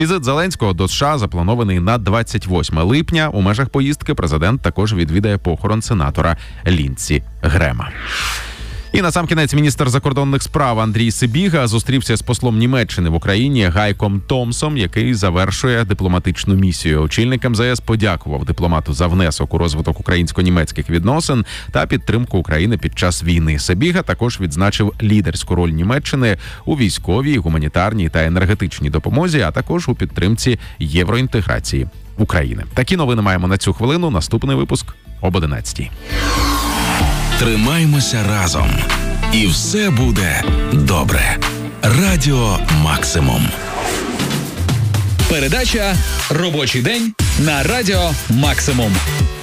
Візит Зеленського до США запланований на 28 липня. У межах поїздки президент також відвідає похорон сенатора Ліндсі Грема. І насамкінець міністр закордонних справ Андрій Сибіга зустрівся з послом Німеччини в Україні Гайком Томсом, який завершує дипломатичну місію. Очільник МЗС подякував дипломату за внесок у розвиток українсько-німецьких відносин та підтримку України під час війни. Сибіга також відзначив лідерську роль Німеччини у військовій, гуманітарній та енергетичній допомозі, а також у підтримці євроінтеграції України. Такі новини маємо на цю хвилину. Наступний випуск об 11-й. Тримаймося разом, і все буде добре. Радіо Максимум. Передача «Робочий день» на Радіо Максимум.